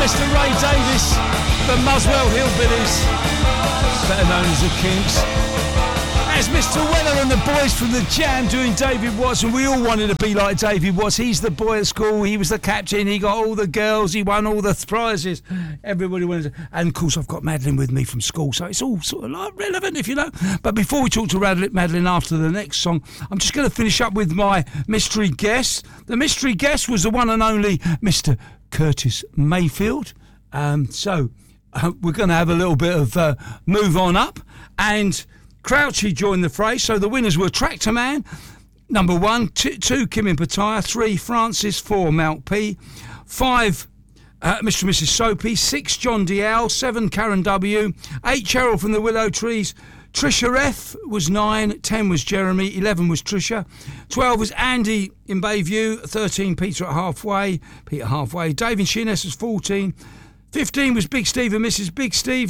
Mr. Ray Davis, the Muswell Hillbillies, better known as the Kinks. As Mr. Weller and the boys from the Jam doing David Watts, and we all wanted to be like David Watts. He's the boy at school, he was the captain, he got all the girls, he won all the prizes. Everybody wanted to, and of course I've got Madeline with me from school, so it's all sort of like relevant, if you know. But before we talk to Madeline after the next song, I'm just going to finish up with my mystery guest. The mystery guest was the one and only Mr. Curtis Mayfield. So we're going to have a little bit of move on up, and Crouchy joined the fray. So the winners were Tractor Man, number 1, 2 Kim in Pattaya, 3 Francis, 4 Malk P, 5 Mr. and Mrs. Soapy, 6 John Dial, 7 Karen W, 8 Cheryl from the Willow Trees, Trisha F was 9, 10 was Jeremy, 11 was Trisha, 12 was Andy in Bayview, 13 Peter at Halfway, Dave in Sheerness was 14, 15 was Big Steve and Mrs. Big Steve,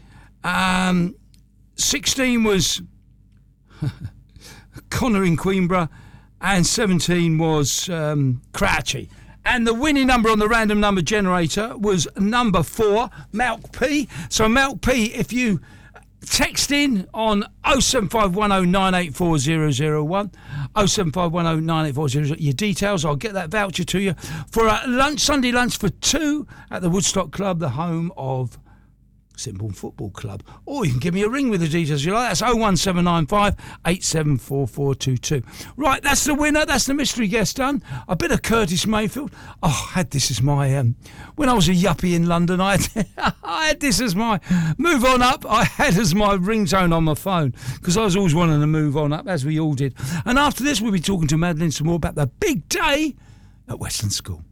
16 was Connor in Queenborough, and 17 was Crouchy. And the winning number on the random number generator was number 4, Malk P. So Malk P, if you text in on 07510984001, 07510984001, your details, I'll get that voucher to you for a Sunday lunch for 2 at the Woodstock Club, the home of Sittingbourne Football Club. Or you can give me a ring with the details you like. That's 01795 874422. Right, that's the winner. That's the mystery guest done. A bit of Curtis Mayfield. Oh, I had this as my when I was a yuppie in London, I had this as my move on up. I had as my ringtone on my phone because I was always wanting to move on up, as we all did. And after this, we'll be talking to Madeline some more about the big day at Westland School.